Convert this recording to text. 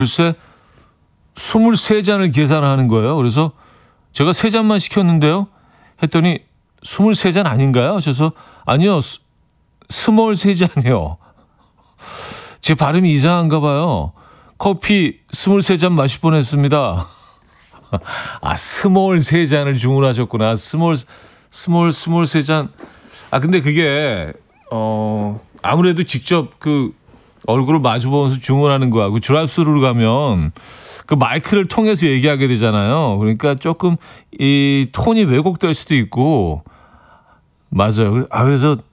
글쎄 23잔을 계산하는 거예요. 그래서 제가 3잔만 시켰는데요. 했더니 23잔 아닌가요? 그래서 아니요. 스몰 3잔이요. 제 발음이 이상한가 봐요. 커피 23잔 마실 뻔했습니다. 아, 스몰 3잔을 주문하셨구나. 스몰 3잔. 아, 근데 그게 아무래도 직접 그 얼굴을 마주보면서 주문하는 거하고 드라이브스루로 가면 그 마이크를 통해서 얘기하게 되잖아요. 그러니까 조금 이 톤이 왜곡될 수도 있고 맞아요. 아, 그래서